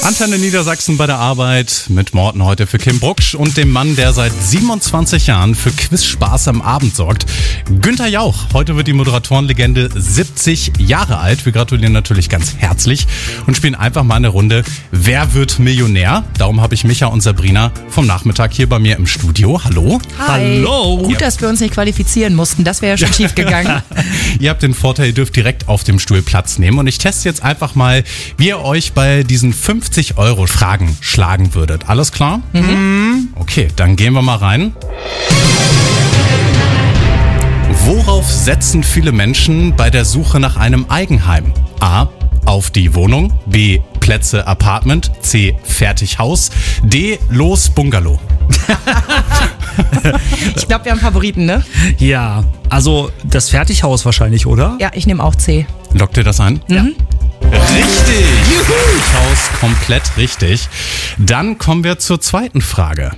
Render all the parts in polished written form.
Antenne Niedersachsen bei der Arbeit mit Morten heute für Kim Brucksch und dem Mann, der seit 27 Jahren für Quizspaß am Abend sorgt. Günther Jauch. Heute wird die Moderatorenlegende 70 Jahre alt. Wir gratulieren natürlich ganz herzlich und spielen einfach mal eine Runde Wer wird Millionär? Darum habe ich Micha und Sabrina vom Nachmittag hier bei mir im Studio. Hallo. Hi. Hallo. Gut, dass wir uns nicht qualifizieren mussten. Das wäre ja schon schief gegangen. Ihr habt den Vorteil, ihr dürft direkt auf dem Stuhl Platz nehmen und ich teste jetzt einfach mal, wie ihr euch bei diesen 50 € Fragen schlagen würdet. Alles klar? Mhm. Okay, dann gehen wir mal rein. Worauf setzen viele Menschen bei der Suche nach einem Eigenheim? A. Auf die Wohnung. B. Plätze Apartment. C. Fertighaus. D. Los Bungalow. Ich glaube, wir haben Favoriten, ne? Ja, also das Fertighaus wahrscheinlich, oder? Ja, ich nehme auch C. Lockt ihr das ein? Mhm. Richtig! Haus komplett richtig. Dann kommen wir zur zweiten Frage.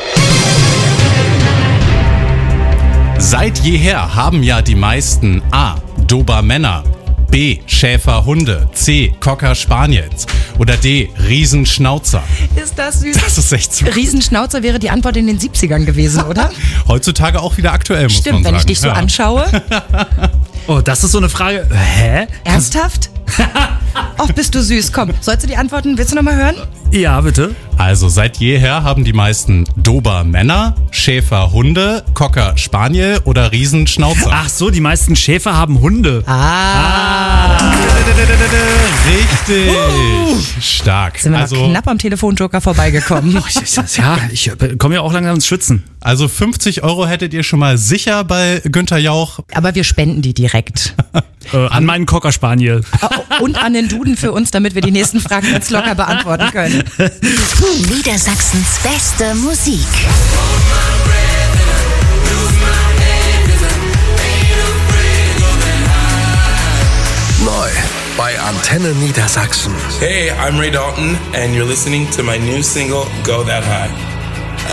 Seit jeher haben ja die meisten A. Dobermänner, B. Schäferhunde, C. Cocker Spaniels oder D. Riesenschnauzer. Ist das süß? Das ist echt so. Riesenschnauzer wäre die Antwort in den 70ern gewesen, oder? Heutzutage auch wieder aktuell, muss man Stimmt, sagen. wenn ich dich so Ja. anschaue. Oh, das ist so eine Frage. Hä? Ernsthaft? Ach, bist du süß. Komm, sollst du die Antworten, willst du nochmal hören? Ja, bitte. Also seit jeher haben die meisten Dobermänner, Schäferhunde, Cocker Spaniel oder Riesenschnauzer. Ach so, die meisten Schäfer haben Hunde. Richtig. Stark. Sind wir noch knapp am Telefonjoker vorbeigekommen. Ja, ich komme ja auch langsam ins Schwitzen. Also 50 € hättet ihr schon mal sicher bei Günther Jauch. Aber wir spenden die direkt. An meinen Cocker Spaniel. Und an den Duden für uns, damit wir die nächsten Fragen ganz locker beantworten können. Niedersachsens beste Musik. Neu bei Antenne Niedersachsen. Hey, I'm Ray Dalton, and you're listening to my new single, Go That High.